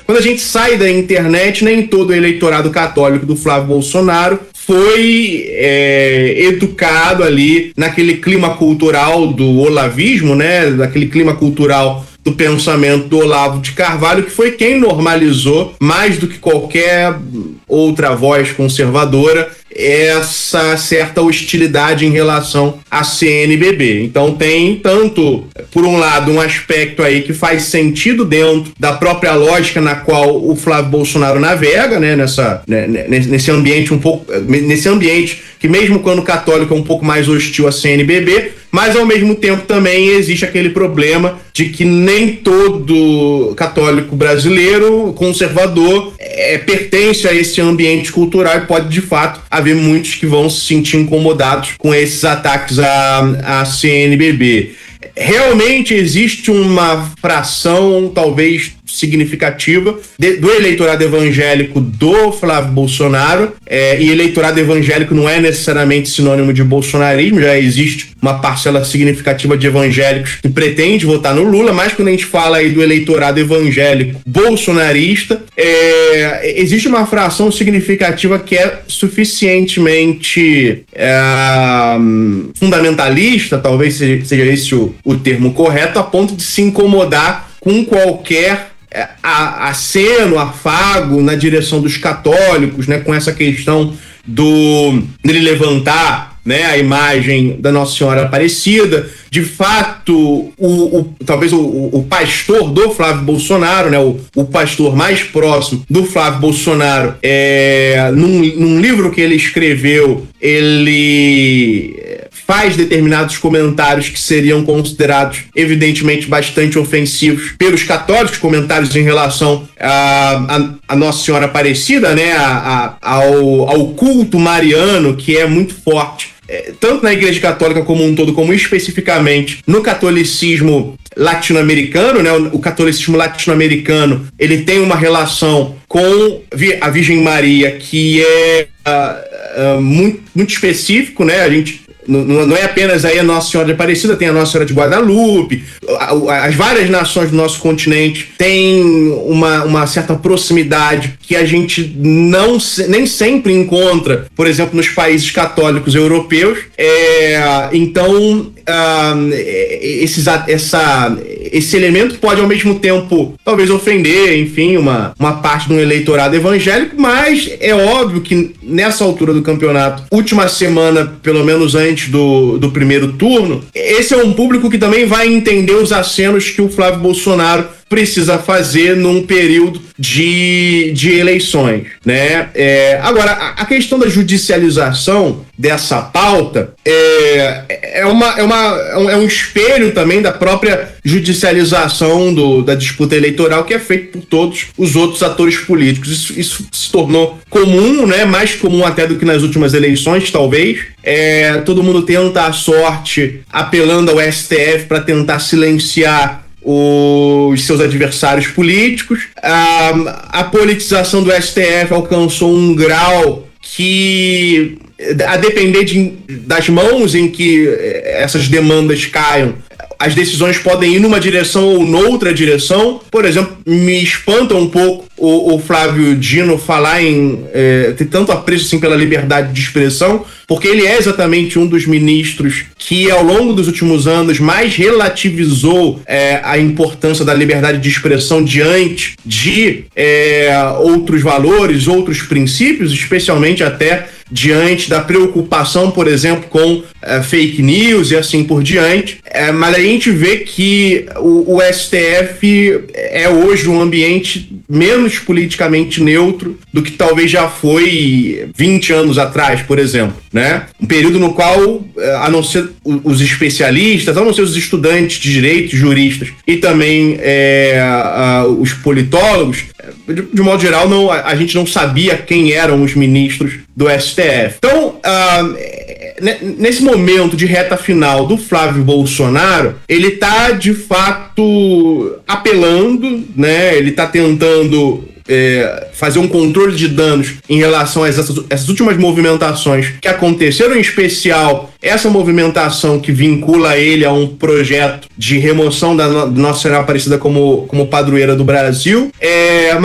Quando a gente sai da internet, nem todo o eleitorado católico do Flávio Bolsonaro foi educado ali naquele clima cultural do olavismo, né? Daquele clima cultural do pensamento do Olavo de Carvalho, que foi quem normalizou, mais do que qualquer outra voz conservadora, essa certa hostilidade em relação à CNBB. Então tem tanto, por um lado, um aspecto aí que faz sentido dentro da própria lógica na qual o Flávio Bolsonaro navega, né, nesse ambiente nesse ambiente que, mesmo quando católico, é um pouco mais hostil à CNBB, mas ao mesmo tempo também existe aquele problema de que nem todo católico brasileiro conservador pertence a esse ambiente cultural, e pode de fato haver muitos que vão se sentir incomodados com esses ataques à CNBB. Realmente existe uma fração, talvez significativa, do eleitorado evangélico do Flávio Bolsonaro, e eleitorado evangélico não é necessariamente sinônimo de bolsonarismo, já existe uma parcela significativa de evangélicos que pretende votar no Lula, mas quando a gente fala aí do eleitorado evangélico bolsonarista, existe uma fração significativa que é suficientemente fundamentalista, talvez seja esse o termo correto, a ponto de se incomodar com qualquer aceno, afago na direção dos católicos, né, com essa questão dele levantar, né, a imagem da Nossa Senhora Aparecida. De fato, talvez o pastor do Flávio Bolsonaro, né, o pastor mais próximo do Flávio Bolsonaro, num livro que ele escreveu, ele faz determinados comentários que seriam considerados evidentemente bastante ofensivos pelos católicos, comentários em relação a Nossa Senhora Aparecida, né, ao culto mariano, que é muito forte, tanto na Igreja Católica como um todo, como especificamente no catolicismo latino-americano, né? O catolicismo latino-americano, ele tem uma relação com a Virgem Maria que é muito, muito específico, né? A gente não é apenas aí a Nossa Senhora de Aparecida, tem a Nossa Senhora de Guadalupe. As várias nações do nosso continente têm uma certa proximidade que a gente nem sempre encontra, por exemplo, nos países católicos europeus. Então, esse elemento pode, ao mesmo tempo, talvez ofender, enfim, uma parte de um eleitorado evangélico, mas é óbvio que nessa altura do campeonato, última semana, pelo menos antes do primeiro turno, esse é um público que também vai entender os acenos que o Flávio Bolsonaro precisa fazer num período de eleições, né? Agora, a questão da judicialização dessa pauta é um espelho também da própria judicialização da disputa eleitoral que é feita por todos os outros atores políticos. Isso se tornou comum, né? Mais comum até do que nas últimas eleições, talvez. Todo mundo tenta a sorte apelando ao STF para tentar silenciar os seus adversários políticos. A politização do STF alcançou um grau que, a depender das mãos em que essas demandas caiam, as decisões podem ir numa direção ou noutra direção. Por exemplo, me espanta um pouco o Flávio Dino falar ter tanto apreço assim pela liberdade de expressão, porque ele é exatamente um dos ministros que, ao longo dos últimos anos, mais relativizou a importância da liberdade de expressão diante de outros valores, outros princípios, especialmente até diante da preocupação, por exemplo, com fake news e assim por diante. Mas a gente vê que o STF é hoje um ambiente menos politicamente neutro do que talvez já foi 20 anos atrás, por exemplo, né? Um período no qual, a não ser os especialistas, a não ser os estudantes de direito, juristas, e também os politólogos, de modo geral, a gente não sabia quem eram os ministros do STF. Então, nesse momento de reta final do Flávio Bolsonaro, ele está, de fato, apelando, né? Ele está tentando fazer um controle de danos em relação a essas últimas movimentações que aconteceram, em especial essa movimentação que vincula ele a um projeto de remoção da Nossa Senhora Aparecida como padroeira do Brasil.